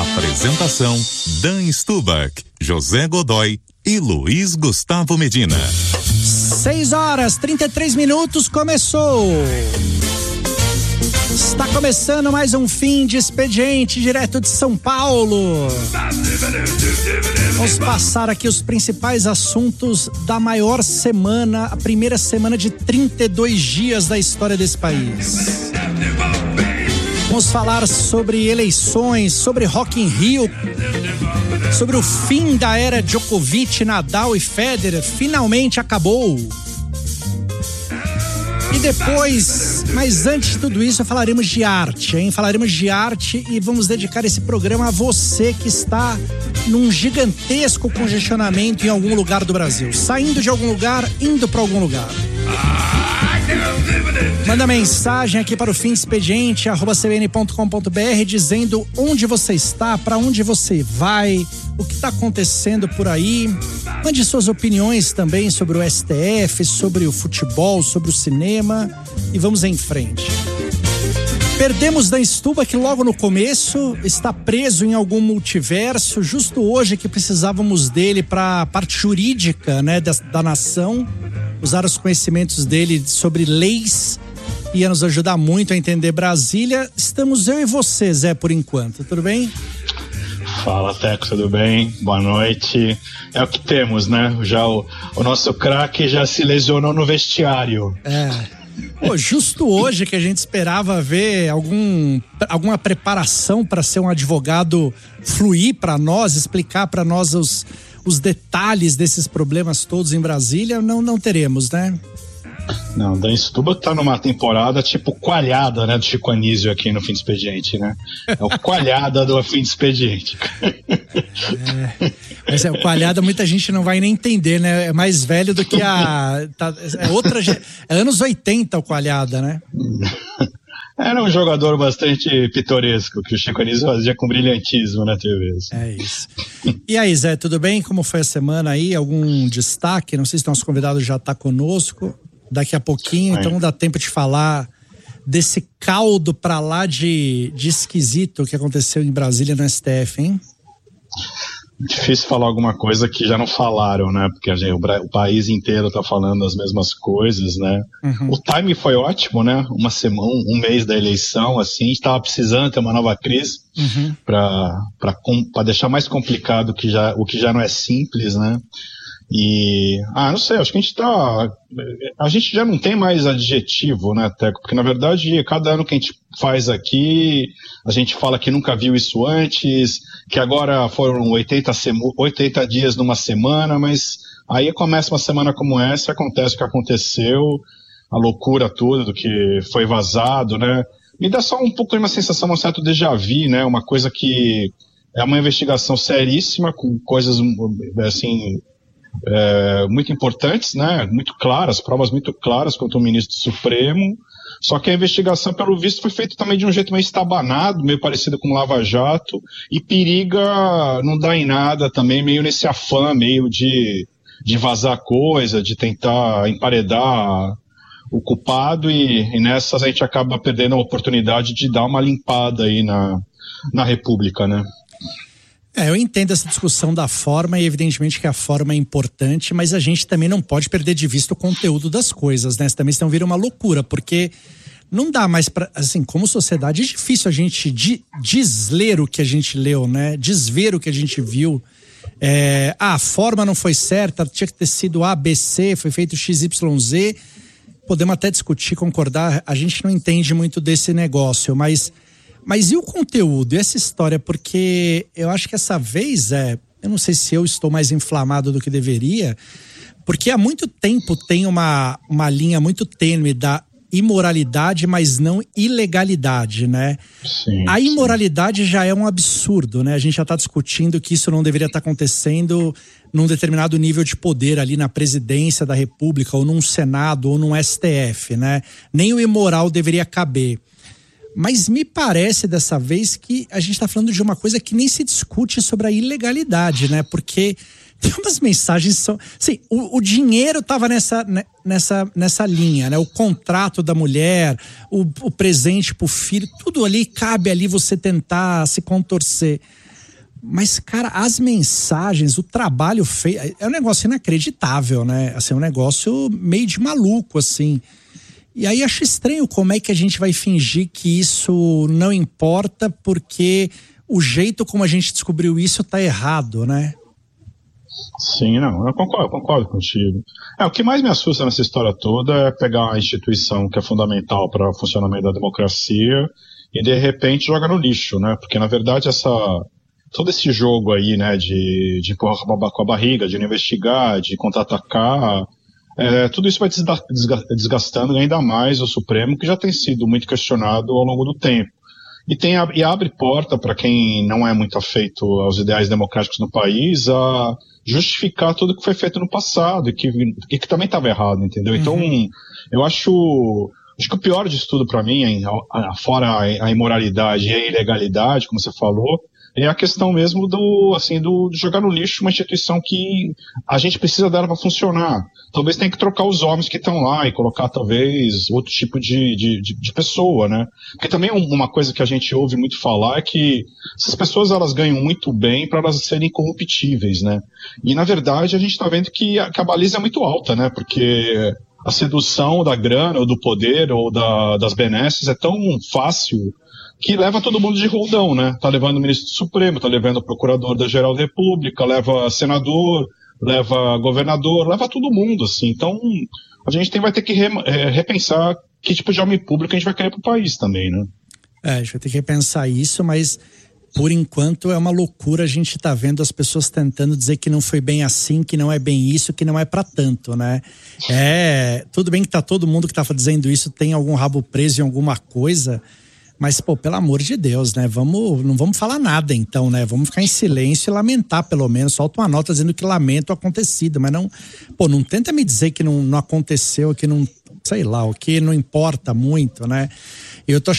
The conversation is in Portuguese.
Apresentação: Dan Stubach, José Godoy e Luiz Gustavo Medina. 6h33, começou! Está começando mais um fim de expediente direto de São Paulo. Vamos passar aqui os principais assuntos da maior semana, a primeira semana de 32 dias da história desse país. Vamos falar sobre eleições, sobre Rock in Rio, sobre o fim da era Djokovic, Nadal e Federer. Finalmente acabou. E depois, mas antes de tudo isso, falaremos de arte, hein? Falaremos de arte e vamos dedicar esse programa a você que está num gigantesco congestionamento em algum lugar do Brasil. Saindo de algum lugar, indo para algum lugar. Manda mensagem aqui para o Fim Expediente, @cbn.com.br, dizendo onde você está, para onde você vai, o que está acontecendo por aí. Mande suas opiniões também sobre o STF, sobre o futebol, sobre o cinema e vamos em frente. Perdemos Dan Stubach logo no começo, está preso em algum multiverso, justo hoje que precisávamos dele para a parte jurídica, né, da nação, usar os conhecimentos dele sobre leis, ia nos ajudar muito a entender Brasília. Estamos eu e você, Zé, por enquanto, tudo bem? Fala, Teco, tudo bem? Boa noite. É o que temos, né? Já o nosso craque já se lesionou no vestiário. Pô, justo hoje que a gente esperava ver alguma preparação para ser um advogado fluir para nós, explicar para nós os detalhes desses problemas todos em Brasília, não teremos, né? Não, Dan Stubach tá numa temporada tipo Coalhada, né, do Chico Anísio aqui no Fim de Expediente, né? É o Coalhada do Fim de Expediente. Mas o Coalhada muita gente não vai nem entender, né? É mais velho do que é anos 80 o Coalhada, né? Era um jogador bastante pitoresco, que o Chico Anísio fazia com brilhantismo na TV. É isso. E aí, Zé, tudo bem? Como foi a semana aí? Algum destaque? Não sei se o nosso convidado já está conosco daqui a pouquinho, então não dá tempo de falar desse caldo pra lá de esquisito que aconteceu em Brasília no STF, hein? Difícil falar alguma coisa que já não falaram, né? Porque o país inteiro tá falando as mesmas coisas, né? Uhum. O time foi ótimo, né? Uma semana, um mês da eleição, assim, a gente tava precisando ter uma nova crise pra deixar mais complicado o que já não é simples, né? E, não sei, acho que a gente já não tem mais adjetivo, né, Teco? Porque, na verdade, cada ano que a gente faz aqui, a gente fala que nunca viu isso antes, que agora foram 80 dias numa semana, mas aí começa uma semana como essa, acontece o que aconteceu, a loucura toda do que foi vazado, né? Me dá só um pouco de uma sensação, um certo déjà vu, né? Uma coisa que é uma investigação seríssima, com coisas, assim, muito importantes, né? Muito claras, provas muito claras contra o ministro do Supremo, só que a investigação, pelo visto, foi feita também de um jeito meio estabanado, meio parecido com Lava Jato, e periga não dar em nada também, meio nesse afã, meio de vazar coisa, de tentar emparedar o culpado, e nessas a gente acaba perdendo a oportunidade de dar uma limpada aí na República, né? Eu entendo essa discussão da forma e evidentemente que a forma é importante, mas a gente também não pode perder de vista o conteúdo das coisas, né? Também senão vira uma loucura, porque não dá mais pra, assim, como sociedade é difícil a gente desler o que a gente leu, né? Desver o que a gente viu. A forma não foi certa, tinha que ter sido A, B, C, foi feito XYZ. Podemos até discutir, concordar, a gente não entende muito desse negócio, mas e o conteúdo, e essa história? Porque eu acho que essa vez, eu não sei se eu estou mais inflamado do que deveria, porque há muito tempo tem uma linha muito tênue da imoralidade, mas não ilegalidade, né? Sim, a imoralidade já é um absurdo, né? A gente já está discutindo que isso não deveria estar acontecendo num determinado nível de poder ali na presidência da República, ou num Senado, ou num STF, né? Nem o imoral deveria caber. Mas me parece dessa vez que a gente está falando de uma coisa que nem se discute sobre a ilegalidade, né? Porque tem umas mensagens que são... Assim, o dinheiro estava nessa linha, né? O contrato da mulher, o presente pro filho, tudo ali, cabe ali você tentar se contorcer. Mas, cara, as mensagens, o trabalho feito, é um negócio inacreditável, né? Assim, é um negócio meio de maluco, assim. E aí acho estranho como é que a gente vai fingir que isso não importa porque o jeito como a gente descobriu isso tá errado, né? Sim, não, eu concordo contigo. O que mais me assusta nessa história toda é pegar uma instituição que é fundamental para o funcionamento da democracia e de repente joga no lixo, né? Porque na verdade todo esse jogo aí, né, de empurrar com a barriga, de não investigar, de contra-atacar, tudo isso vai desgastando ainda mais o Supremo, que já tem sido muito questionado ao longo do tempo. E abre porta para quem não é muito afeito aos ideais democráticos no país a justificar tudo que foi feito no passado e que também estava errado, entendeu? Então, eu acho que o pior disso tudo para mim, fora a imoralidade e a ilegalidade, como você falou, é a questão mesmo de jogar no lixo uma instituição que a gente precisa dela para funcionar. Talvez tenha que trocar os homens que estão lá e colocar talvez outro tipo de pessoa, né? Porque também uma coisa que a gente ouve muito falar é que essas pessoas elas ganham muito bem para elas serem incorruptíveis, né? E na verdade a gente está vendo que a baliza é muito alta, né? Porque a sedução da grana ou do poder ou das benesses é tão fácil que leva todo mundo de roldão, né? Tá levando o ministro do Supremo, tá levando o procurador da Geral da República, leva senador, leva governador, leva todo mundo, assim. Então, a gente vai ter que repensar que tipo de homem público a gente vai querer pro país também, né? A gente vai ter que repensar isso, mas por enquanto é uma loucura a gente tá vendo as pessoas tentando dizer que não foi bem assim, que não é bem isso, que não é pra tanto, né? Tudo bem que tá todo mundo que tá dizendo isso tem algum rabo preso em alguma coisa, mas, pô, pelo amor de Deus, né? Não vamos falar nada, então, né? Vamos ficar em silêncio e lamentar, pelo menos. Solta uma nota dizendo que lamento o acontecido, mas não tenta me dizer que não aconteceu, que não, sei lá, o que não importa muito, né? Eu tô